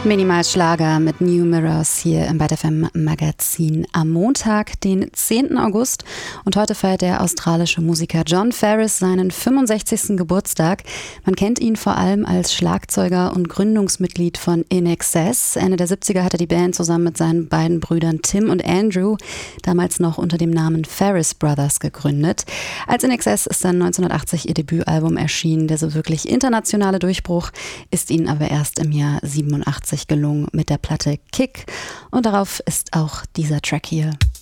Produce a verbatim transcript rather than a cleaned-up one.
Minimalschlager mit New Mirrors hier im Byte F M Magazin am Montag, den zehnten August. Und heute feiert der australische Musiker Jon Farriss seinen fünfundsechzigsten Geburtstag. Man kennt ihn vor allem als Schlagzeuger und Gründungsmitglied von I N X S. Ende der siebziger hat er die Band zusammen mit seinen beiden Brüdern Tim und Andrew, damals noch unter dem Namen Farriss Brothers, gegründet. Als I N X S ist dann neunzehnhundertachtzig ihr Debütalbum erschienen. Der so wirklich internationale Durchbruch ist ihnen aber erst im Jahr siebenundachtzig gelungen mit der Platte Kick, und darauf ist auch dieser Track hier.